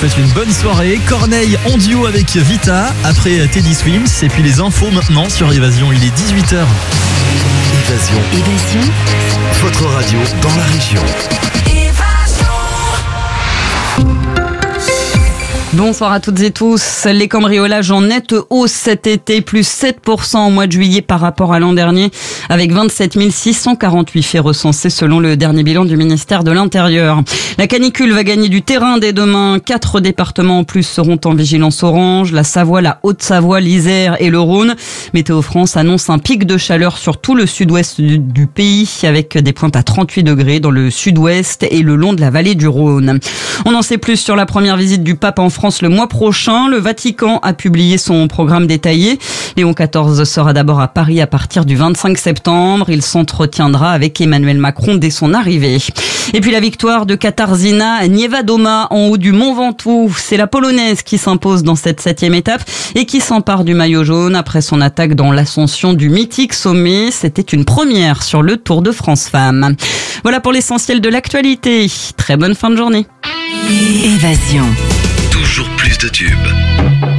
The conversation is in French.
souhaite une bonne soirée. Corneille en duo avec Vita, après Teddy Swims. Et puis les infos maintenant sur Évasion, il est 18h. Évasion. Votre radio dans la région. Bonsoir à toutes et tous. Les cambriolages en nette hausse cet été, plus 7% au mois de juillet par rapport à l'an dernier, avec 27 648 faits recensés selon le dernier bilan du ministère de l'Intérieur. La canicule va gagner du terrain dès demain. 4 départements en plus seront en vigilance orange, la Savoie, la Haute-Savoie, l'Isère et le Rhône. Météo France annonce un pic de chaleur sur tout le sud-ouest du pays, avec des pointes à 38 degrés dans le sud-ouest et le long de la vallée du Rhône. On en sait plus sur la première visite du pape en France le mois prochain. Le Vatican a publié son programme détaillé. Léon XIV sera d'abord à Paris à partir du 25 septembre. Il s'entretiendra avec Emmanuel Macron dès son arrivée. Et puis la victoire de Katarzyna Niewiadoma en haut du Mont Ventoux. C'est la Polonaise qui s'impose dans cette 7e étape et qui s'empare du maillot jaune après son attaque dans l'ascension du mythique sommet. C'était une première sur le Tour de France Femmes. Voilà pour l'essentiel de l'actualité. Très bonne fin de journée. Évasion. Toujours plus de tubes.